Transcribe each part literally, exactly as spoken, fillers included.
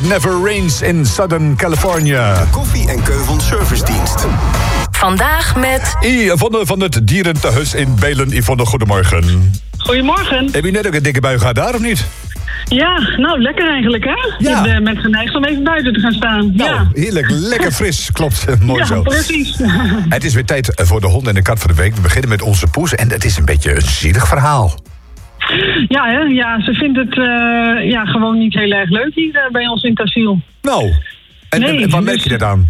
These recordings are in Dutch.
never rains in Southern California. De Koffie en Keuvels Servicedienst. Vandaag met Yvonne van het Dierentehuis in Belen. Yvonne, goedemorgen. Goedemorgen. Heb je net ook een dikke bui gehad daar, of niet? Ja, nou lekker eigenlijk, hè? Ja. Je bent geneigd om even buiten te gaan staan. Nou, ja. heerlijk, lekker fris. Klopt, mooi ja, zo. precies. Het is weer tijd voor de hond en de kat van de week. We beginnen met onze poes en het is een beetje een zielig verhaal. Ja, hè? Ja, ze vindt het uh, ja, gewoon niet heel erg leuk hier uh, bij ons in het asiel. Nou, en, Nee, en waar merk je dat aan?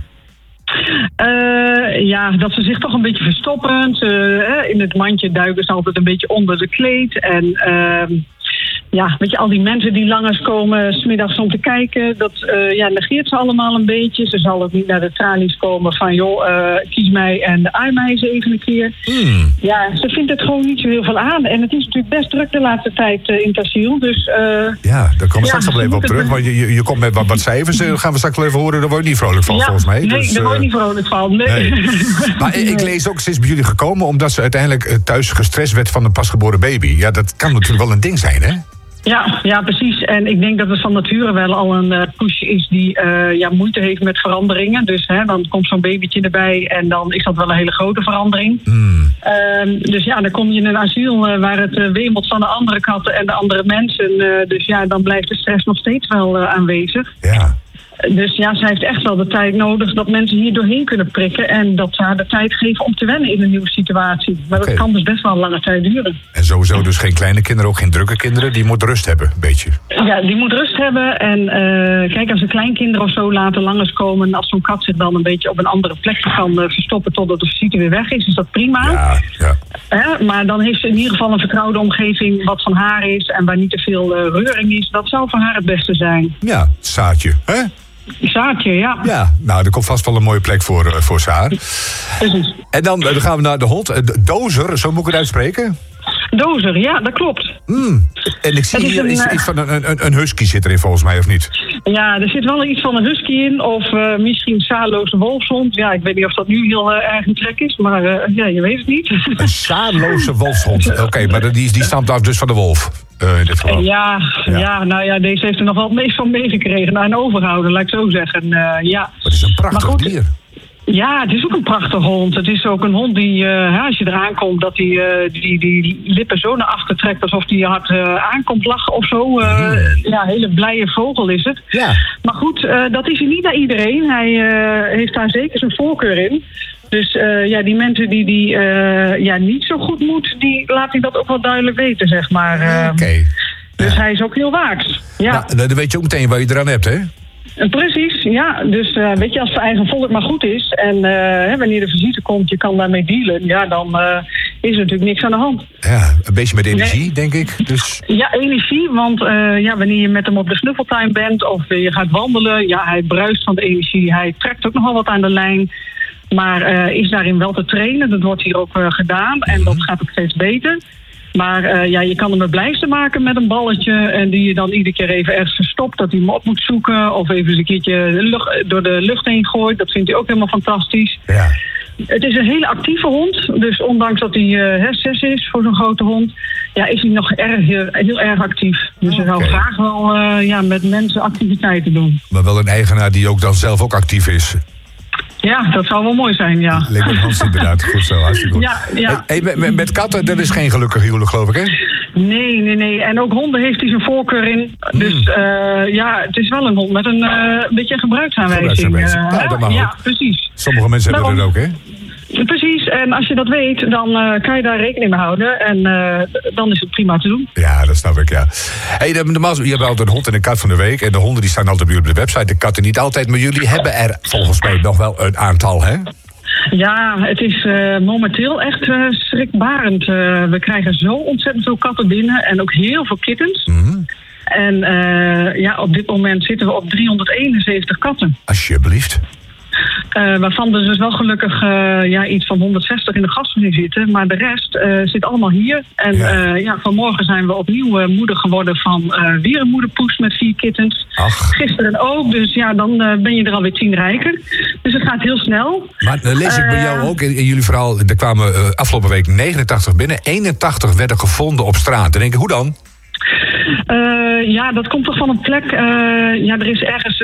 Uh, ja, dat ze zich toch een beetje verstoppen. Ze, uh, in het mandje duiken ze altijd een beetje onder de kleed. En uh, ja, weet je, al die mensen die langskomen 's middags om te kijken, dat uh, ja, negeert ze allemaal een beetje. Ze zal ook niet naar de tralies komen van, joh, uh, kies mij en aai mij eens even een keer. Hmm. Ja, ze vindt het gewoon niet zo heel veel aan. En het is natuurlijk best druk de laatste tijd uh, in het asiel. Dus, uh, ja, daar komen we ja, straks nog even op terug. Want je, je, je komt met wat, wat cijfers, daar gaan we straks wel even horen. Daar word je niet vrolijk van, ja, volgens mij. Nee, dus, daar word je uh, niet vrolijk van. Nee. nee. Maar ik lees ook, ze is bij jullie gekomen omdat ze uiteindelijk thuis gestrest werd van een pasgeboren baby. Ja, dat kan natuurlijk wel een ding zijn, hè? Ja, ja, precies. En ik denk dat het van nature wel al een uh, push is die uh, ja, moeite heeft met veranderingen. Dus hè, dan komt zo'n babytje erbij en dan is dat wel een hele grote verandering. Hmm. Uh, dus ja, dan kom je in een asiel uh, waar het uh, wemelt van de andere katten en de andere mensen. Uh, dus ja, dan blijft de stress nog steeds wel uh, aanwezig. Ja. Dus ja, zij heeft echt wel de tijd nodig dat mensen hier doorheen kunnen prikken. En dat ze haar de tijd geven om te wennen in een nieuwe situatie. Maar Okay. dat kan dus best wel een lange tijd duren. En sowieso dus geen kleine kinderen, ook geen drukke kinderen. Die moeten rust hebben, een beetje. Ja, die moet rust hebben. En uh, kijk, als ze kleinkinderen of zo laten langskomen, als zo'n kat zich dan een beetje op een andere plekje kan uh, verstoppen totdat de visite weer weg is, is dat prima. Ja, ja. Hè? Maar dan heeft ze in ieder geval een vertrouwde omgeving wat van haar is en waar niet te veel uh, reuring is. Dat zou voor haar het beste zijn. Ja, Saartje, hè? Zaadje, ja. Ja, nou, er komt vast wel een mooie plek voor, uh, voor Saar. Precies. En dan, uh, dan gaan we naar de hond. Uh, Dozer, zo moet ik het uitspreken? Dozer, ja, dat klopt. Mm. En ik zie Het is hier een, iets, uh, iets van een, een, een husky zit erin volgens mij, of niet? Ja, er zit wel iets van een husky in. Of uh, misschien een saarloze wolfshond. Ja, ik weet niet of dat nu heel uh, erg een trek is. Maar uh, ja, je weet het niet. Een saarloze wolfshond. Oké, okay, maar die, die stamt af dus van de wolf. Uh, in dit geval. Ja, Ja. ja, nou ja, deze heeft er nog wel het meest van meegekregen. Nou, en overgehouden, laat ik zo zeggen. Uh, ja. Maar het is een prachtig Maar goed, dier. Ja, het is ook een prachtige hond. Het is ook een hond die, uh, als je eraan komt, dat die, uh, die, die lippen zo naar achter trekt alsof die hard uh, aankomt lachen of zo. Uh, Mm. Ja, een hele blije vogel is het. Ja. Maar goed, uh, dat is hij niet naar iedereen. Hij uh, heeft daar zeker zijn voorkeur in. Dus uh, ja, die mensen die die uh, ja, niet zo goed moet, die laat hij dat ook wel duidelijk weten, zeg maar. Uh, Oké. Okay. Dus Ja. hij is ook heel waaks. Ja. Nou, dan weet je ook meteen waar je eraan hebt, hè? Uh, Precies, ja. Dus uh, weet je, als het eigen volk maar goed is en uh, hè, wanneer de visite komt, je kan daarmee dealen, ja, dan uh, is er natuurlijk niks aan de hand. Ja, een beetje met energie, Nee. denk ik. Dus... Ja, energie, want uh, ja, wanneer je met hem op de snuffeltuin bent of uh, je gaat wandelen, ja, hij bruist van de energie, hij trekt ook nogal wat aan de lijn. Maar uh, is daarin wel te trainen, dat wordt hier ook uh, gedaan en dat gaat ook steeds beter. Maar uh, ja, je kan hem er blijste maken met een balletje en die je dan iedere keer even ergens verstopt, dat hij hem op moet zoeken of even eens een keertje de lucht, door de lucht heen gooit. Dat vindt hij ook helemaal fantastisch. Ja. Het is een hele actieve hond, dus ondanks dat hij uh, zes is voor zo'n grote hond, ja, is hij nog erg, heel, heel erg actief. Dus hij Oké. zou graag wel uh, ja, met mensen activiteiten doen. Maar wel een eigenaar die ook dan zelf ook actief is. Ja, dat zou wel mooi zijn, ja. Leek me Hans inderdaad. Goed zo, hartstikke goed. Ja, ja. Hey, met, met, met katten, dat is geen gelukkig huwelijk, geloof ik, hè? Nee, nee, nee. En ook honden heeft hij zijn voorkeur in. Dus uh, ja, het is wel een hond met een uh, beetje een gebruiksaanwijzing. Gebruiksaanwijzing. Uh, Nou, dat mag ja, ook. precies. Sommige mensen hebben Daarom- dat ook, hè? Precies, en als je dat weet, dan uh, kan je daar rekening mee houden. En uh, dan is het prima te doen. Ja, dat snap ik, ja. Hey, de, de, je hebt altijd een hond en een kat van de week. En de honden die staan altijd bij jullie op de website. De katten niet altijd. Maar jullie hebben er volgens mij nog wel een aantal, hè? Ja, het is uh, momenteel echt uh, schrikbarend. Uh, we krijgen zo ontzettend veel katten binnen en ook heel veel kittens. Mm-hmm. En uh, ja, op dit moment zitten we op driehonderdeenenzeventig katten. Alsjeblieft. Uh, waarvan er dus wel gelukkig uh, ja, iets van honderdzestig in de gastvoorziening zitten. Maar de rest uh, zit allemaal hier. En Ja. uh, ja, vanmorgen zijn we opnieuw uh, moeder geworden van uh, weer een moederpoes met vier kittens. Ach. Gisteren ook, dus ja, dan uh, ben je er alweer tien rijker. Dus het gaat heel snel. Maar dan lees ik bij jou Uh, ook in, in jullie verhaal. Er kwamen uh, afgelopen week negenentachtig binnen. eenentachtig werden gevonden op straat. Dan denk ik, hoe dan? Uh, ja, dat komt toch van een plek. Uh, ja, er is ergens